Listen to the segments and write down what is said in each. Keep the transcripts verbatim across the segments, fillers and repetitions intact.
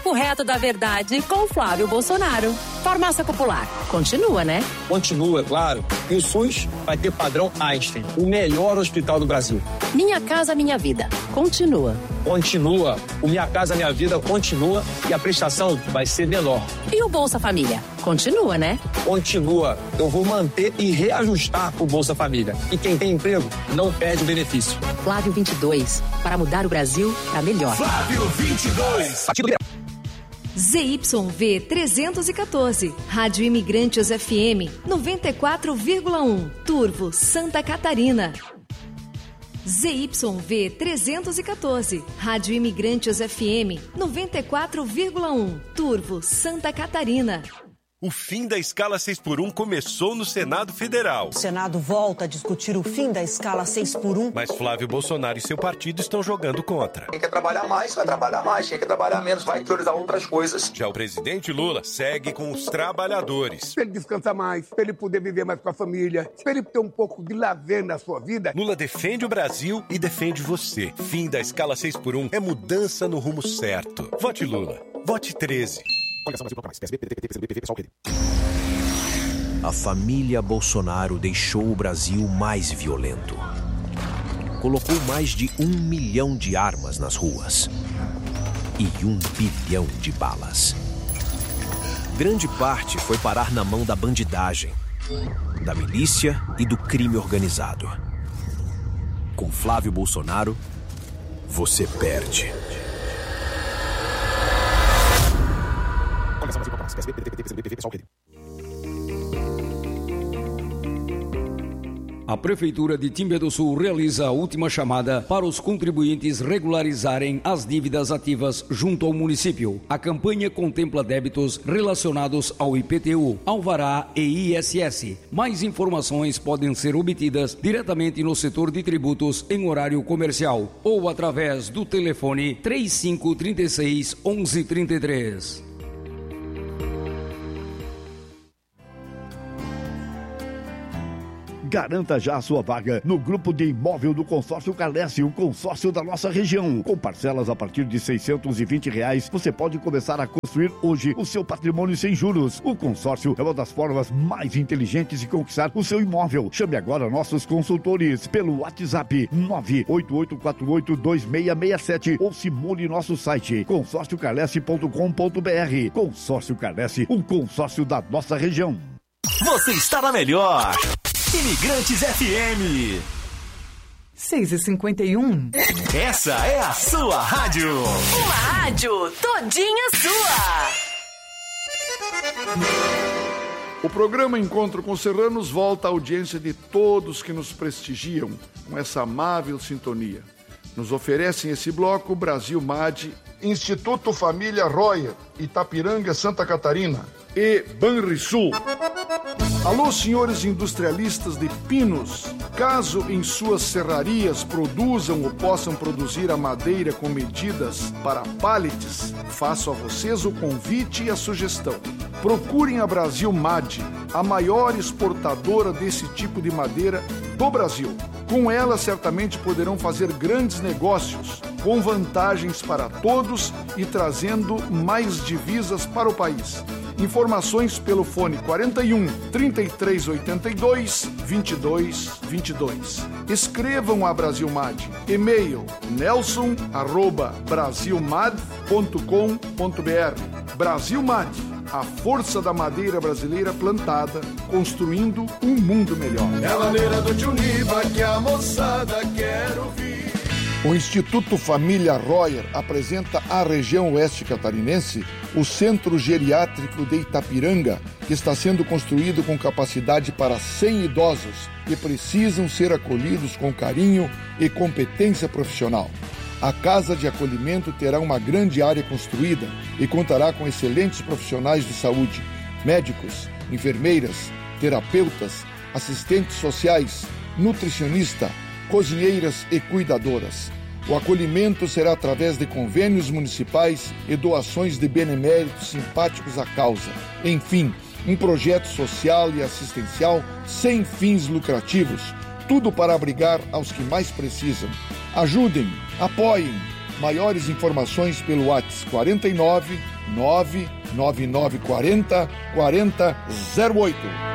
papo reto da verdade com Flávio Bolsonaro. Farmácia Popular. Continua, né? Continua, claro. E o SUS vai ter padrão Einstein, o melhor hospital do Brasil. Minha Casa Minha Vida. Continua. Continua. O Minha Casa Minha Vida continua e a prestação vai ser menor. E o Bolsa Família? Continua, né? Continua. Eu vou manter e reajustar o Bolsa Família. E quem tem emprego não perde o benefício. Flávio vinte e dois. Para mudar o Brasil para melhor. Flávio vinte e dois. Z Y V trezentos e quatorze, Rádio Imigrantes F M noventa e quatro vírgula um, Turvo, Santa Catarina. Z Y V trezentos e quatorze, Rádio Imigrantes F M noventa e quatro vírgula um, Turvo, Santa Catarina. O fim da escala seis por um começou no Senado Federal. O Senado volta a discutir o fim da escala seis por um. Mas Flávio Bolsonaro e seu partido estão jogando contra. Quem quer trabalhar mais, vai trabalhar mais. Quem quer trabalhar menos, vai priorizar outras coisas. Já o presidente Lula segue com os trabalhadores. Para ele descansar mais, para ele poder viver mais com a família, para ele ter um pouco de lazer na sua vida. Lula defende o Brasil e defende você. Fim da escala seis por um é mudança no rumo certo. Vote Lula. Vote treze. A família Bolsonaro deixou o Brasil mais violento. Colocou mais de um milhão de armas nas ruas e um bilhão de balas. Grande parte foi parar na mão da bandidagem, da milícia e do crime organizado. Com Flávio Bolsonaro, você perde. A Prefeitura de Timbé do Sul realiza a última chamada para os contribuintes regularizarem as dívidas ativas junto ao município. A campanha contempla débitos relacionados ao I P T U, Alvará e I S S. Mais informações podem ser obtidas diretamente no setor de tributos em horário comercial ou através do telefone três cinco três seis, onze trinta e três. Garanta já a sua vaga no grupo de imóvel do Consórcio Carlesse, o consórcio da nossa região. Com parcelas a partir de seiscentos e vinte reais, você pode começar a construir hoje o seu patrimônio sem juros. O consórcio é uma das formas mais inteligentes de conquistar o seu imóvel. Chame agora nossos consultores pelo WhatsApp nove oito oito quatro oito dois seis seis sete ou simule nosso site consórcio carlesse ponto com ponto b r. Consórcio Carlesse, um consórcio da nossa região. Você está na melhor Imigrantes F M seis e cinquenta e um. Essa é a sua rádio. Uma rádio todinha sua. O programa Encontro com Serranos volta à audiência de todos que nos prestigiam com essa amável sintonia. Nos oferecem esse bloco Brasil M A D, Instituto Família Royer, Itapiranga, Santa Catarina e Banrisul. Alô, senhores industrialistas de pinos, caso em suas serrarias produzam ou possam produzir a madeira com medidas para pallets, faço a vocês o convite e a sugestão. Procurem a Brasil M A D, a maior exportadora desse tipo de madeira do Brasil. Com ela, certamente poderão fazer grandes negócios, com vantagens para todos e trazendo mais divisas para o país. Informações pelo fone quarenta e um, trinta e três oitenta e dois, vinte e dois vinte e dois. Escrevam a Brasil M A D. E-mail nelson arroba brasilmad ponto com ponto b r. Brasil M A D, a força da madeira brasileira plantada, construindo um mundo melhor. É a maneira do Tchuniva que a moçada quer ouvir. O Instituto Família Royer apresenta à região oeste catarinense o Centro Geriátrico de Itapiranga, que está sendo construído com capacidade para cem idosos que precisam ser acolhidos com carinho e competência profissional. A Casa de Acolhimento terá uma grande área construída e contará com excelentes profissionais de saúde, médicos, enfermeiras, terapeutas, assistentes sociais, nutricionista, cozinheiras e cuidadoras. O acolhimento será através de convênios municipais e doações de beneméritos simpáticos à causa. Enfim, um projeto social e assistencial sem fins lucrativos, tudo para abrigar aos que mais precisam. Ajudem, apoiem. Maiores informações pelo WhatsApp quarenta e nove, nove nove nove quatro zero quatro zero zero oito.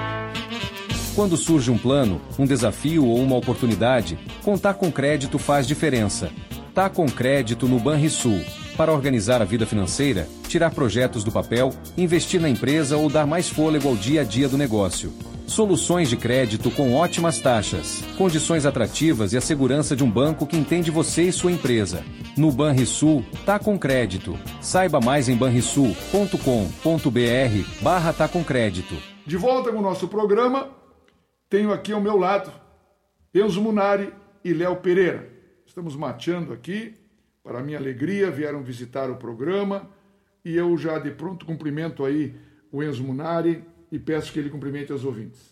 Quando surge um plano, um desafio ou uma oportunidade, contar com crédito faz diferença. Tá com crédito no Banrisul. Para organizar a vida financeira, tirar projetos do papel, investir na empresa ou dar mais fôlego ao dia a dia do negócio. Soluções de crédito com ótimas taxas, condições atrativas e a segurança de um banco que entende você e sua empresa. No Banrisul, tá com crédito. Saiba mais em banrisul ponto com ponto br barra tá com crédito. De volta com o nosso programa, tenho aqui ao meu lado Enzo Munari e Léo Pereira. Estamos mateando aqui, para minha alegria, vieram visitar o programa e eu já de pronto cumprimento aí o Enzo Munari e peço que ele cumprimente os ouvintes.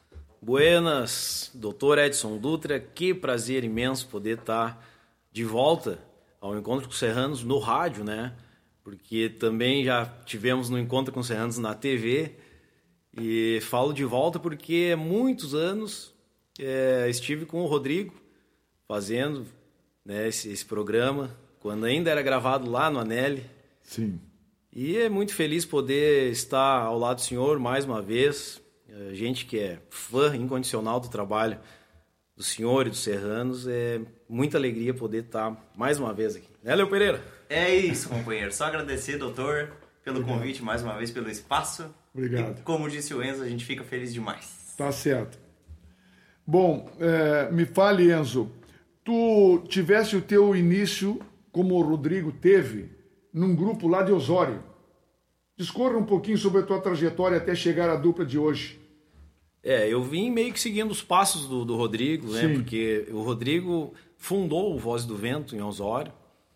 Buenas, doutor Edson Dutra, que prazer imenso poder estar de volta ao Encontro com Serranos no rádio, né? Porque também já tivemos no Encontro com Serranos na T V e falo de volta porque há muitos anos é, estive com o Rodrigo fazendo, né, esse, esse programa, quando ainda era gravado lá no Anelli. Sim. E é muito feliz poder estar ao lado do senhor mais uma vez. A gente que é fã incondicional do trabalho do senhor e dos serranos, é muita alegria poder estar mais uma vez aqui. Né, Léo Pereira? É isso, companheiro. Só agradecer, doutor, pelo Obrigado. convite mais uma vez, pelo espaço. Obrigado. E, como disse o Enzo, a gente fica feliz demais. Tá certo. Bom, é, me fale, Enzo, tu tivesse o teu início, como o Rodrigo teve, num grupo lá de Osório. Discorra um pouquinho sobre a tua trajetória até chegar à dupla de hoje. É, eu vim meio que seguindo os passos do, do Rodrigo, né? Sim. Porque o Rodrigo fundou o Voz do Vento em Osório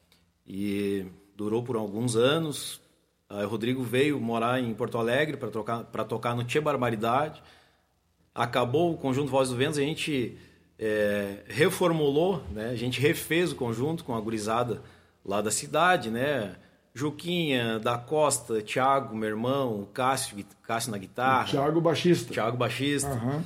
e durou por alguns anos. Aí o Rodrigo veio morar em Porto Alegre para tocar, para tocar no Tchê Barbaridade. Acabou o conjunto Voz do Vento, a gente é, reformulou, né? A gente refez o conjunto com a gurizada lá da cidade, né? Juquinha, da Costa, Thiago, meu irmão, Cássio, Cássio na guitarra. O Thiago baixista. Thiago baixista. Uhum.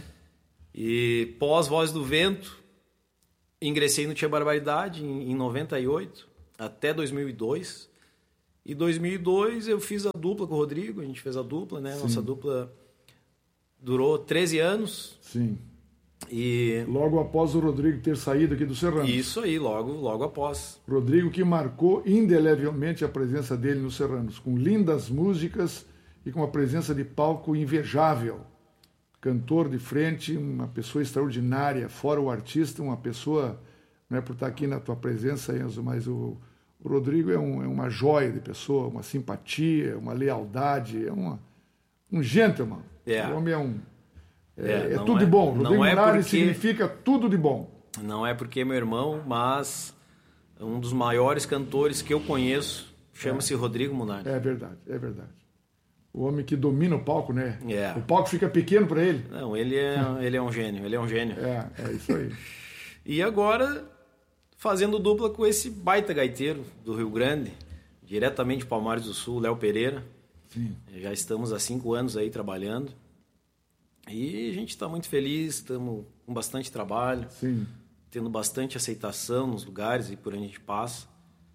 E pós Voz do Vento, ingressei no Tia Barbaridade em, em noventa e oito, até dois mil e dois. E dois mil e dois eu fiz a dupla com o Rodrigo, a gente fez a dupla, né? Sim. Nossa dupla durou treze anos. Sim. E logo após o Rodrigo ter saído aqui do Serranos. Isso aí, logo, logo após. Rodrigo que marcou indelevelmente a presença dele no Serranos, com lindas músicas e com uma presença de palco invejável. Cantor de frente, uma pessoa extraordinária, fora o artista, uma pessoa, não é por estar aqui na tua presença, Enzo, mas o, o Rodrigo é, um, é uma joia de pessoa, uma simpatia, uma lealdade, é uma, um gentleman. É. O homem é um... É, é, é tudo é, de bom. Rodrigo não é Munari porque, significa tudo de bom. Não é porque é meu irmão, mas um dos maiores cantores que eu conheço chama-se é. Rodrigo Munari. É verdade, é verdade. O homem que domina o palco, né? É. O palco fica pequeno para ele. Não, ele é, ele é um gênio, ele é um gênio. É, é isso aí. E agora, fazendo dupla com esse baita gaiteiro do Rio Grande, diretamente de Palmares do Sul, Léo Pereira. Sim. Já estamos há cinco anos aí trabalhando. E a gente está muito feliz, estamos com bastante trabalho, Sim. tendo bastante aceitação nos lugares e por onde a gente passa.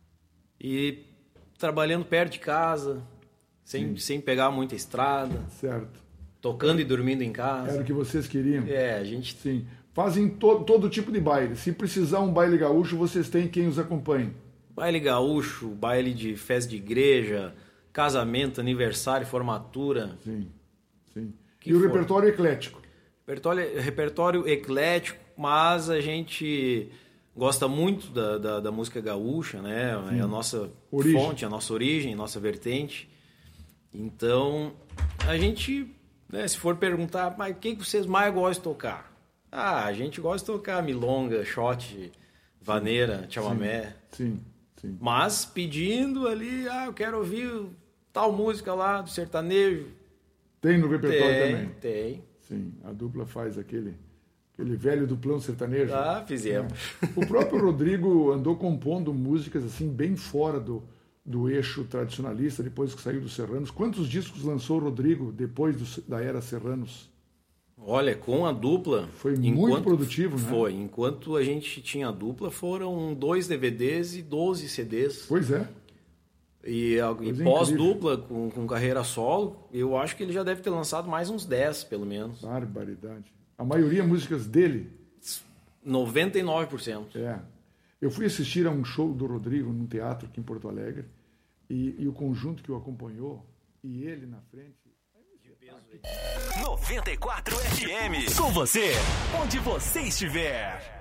E trabalhando perto de casa, sem, sem pegar muita estrada. Certo. Tocando e dormindo em casa. Era o que vocês queriam. É, a gente... Sim. Fazem to todo tipo de baile. Se precisar um baile gaúcho, vocês têm quem os acompanhe. Baile gaúcho, baile de festa de igreja, casamento, aniversário, formatura. Sim, sim. Que e o for. repertório eclético? Repertório, repertório eclético, mas a gente gosta muito da, da, da música gaúcha, né? É a nossa origem. fonte, a nossa origem, a nossa vertente. Então, a gente, né, se for perguntar, mas o que vocês mais gostam de tocar? Ah, a gente gosta de tocar milonga, shot, vaneira, chamamé. Sim, sim. Mas pedindo ali, ah, eu quero ouvir tal música lá do sertanejo. Tem no repertório tem, também? Tem. Sim, a dupla faz aquele, aquele velho duplão sertanejo. Ah, fizemos. É. O próprio Rodrigo andou compondo músicas assim bem fora do, do eixo tradicionalista, depois que saiu dos Serranos. Quantos discos lançou o Rodrigo depois do, da era Serranos? Olha, com a dupla... Foi enquanto, muito produtivo, né? Foi. Enquanto a gente tinha a dupla, foram dois D V Ds e doze C Ds. Pois é. E, e pós-dupla, com, com carreira solo, eu acho que ele já deve ter lançado mais uns dez, pelo menos. Barbaridade. A maioria músicas dele? noventa e nove por cento. É. Eu fui assistir a um show do Rodrigo num teatro aqui em Porto Alegre e, e o conjunto que o acompanhou e ele na frente... noventa e quatro F M. Com você, onde você estiver.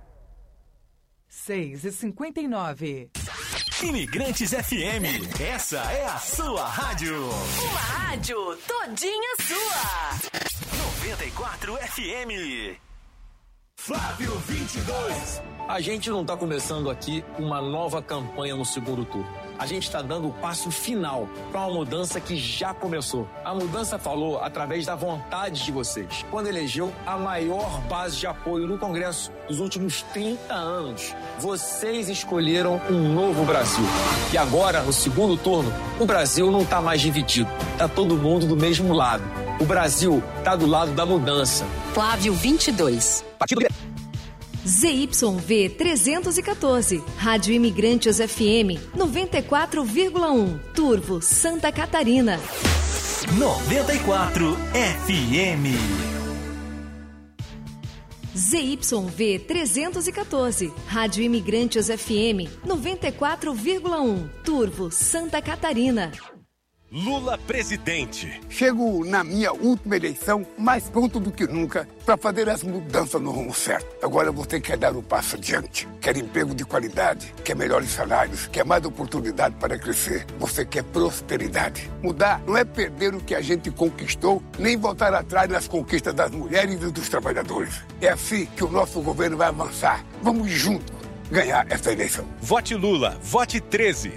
seis e cinquenta e nove. Imigrantes F M. Essa é a sua rádio. Uma rádio todinha sua. noventa e quatro F M. Flávio vinte e dois. A gente não está começando aqui uma nova campanha no segundo turno. A gente está dando o passo final para uma mudança que já começou. A mudança falou através da vontade de vocês, quando elegeu a maior base de apoio no Congresso dos últimos trinta anos. Vocês escolheram um novo Brasil. E agora, no segundo turno, o Brasil não está mais dividido. Está todo mundo do mesmo lado. O Brasil está do lado da mudança. Flávio vinte e dois. Partido Z Y V trezentos e quatorze, Rádio Imigrantes F M, noventa e quatro vírgula um, Turvo, Santa Catarina. noventa e quatro F M. Z Y V trezentos e quatorze, Rádio Imigrantes F M, noventa e quatro vírgula um, Turvo, Santa Catarina. Lula presidente. Chego na minha última eleição mais pronto do que nunca para fazer as mudanças no rumo certo. Agora você quer dar um passo adiante, quer emprego de qualidade, quer melhores salários, quer mais oportunidade para crescer. Você quer prosperidade. Mudar não é perder o que a gente conquistou, nem voltar atrás nas conquistas das mulheres e dos trabalhadores. É assim que o nosso governo vai avançar. Vamos juntos ganhar essa eleição. Vote Lula, vote treze.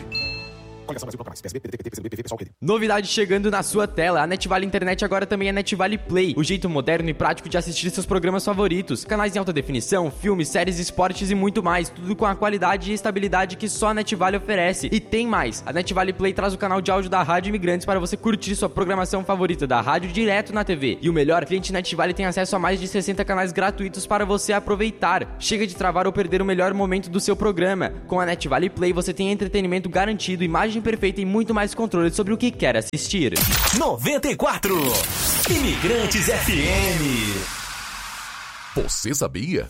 Novidade chegando na sua tela. A NetVale Internet agora também é NetVale Play, o jeito moderno e prático de assistir seus programas favoritos. Canais em alta definição, filmes, séries, esportes e muito mais. Tudo com a qualidade e estabilidade que só a NetVale oferece. E tem mais. A NetVale Play traz o canal de áudio da Rádio Imigrantes para você curtir sua programação favorita da rádio direto na T V. E o melhor, o cliente NetVale tem acesso a mais de sessenta canais gratuitos para você aproveitar. Chega de travar ou perder o melhor momento do seu programa. Com a NetVale Play você tem entretenimento garantido, imagem perfeita e muito mais controle sobre o que quer assistir. noventa e quatro Imigrantes F M. Você sabia?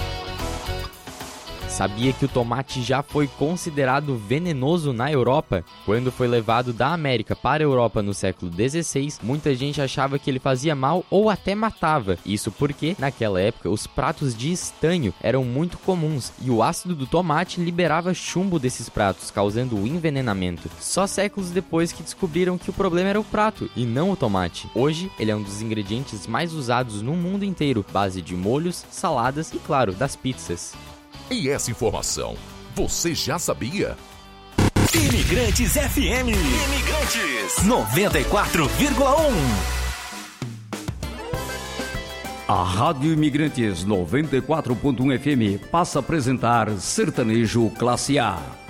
Sabia que o tomate já foi considerado venenoso na Europa? Quando foi levado da América para a Europa no século dezesseis, muita gente achava que ele fazia mal ou até matava. Isso porque, naquela época, os pratos de estanho eram muito comuns e o ácido do tomate liberava chumbo desses pratos, causando o envenenamento. Só séculos depois que descobriram que o problema era o prato e não o tomate. Hoje, ele é um dos ingredientes mais usados no mundo inteiro, base de molhos, saladas e, claro, das pizzas. E essa informação, você já sabia? Imigrantes F M. Imigrantes noventa e quatro vírgula um. A Rádio Imigrantes noventa e quatro ponto um F M passa a apresentar Sertanejo Classe A.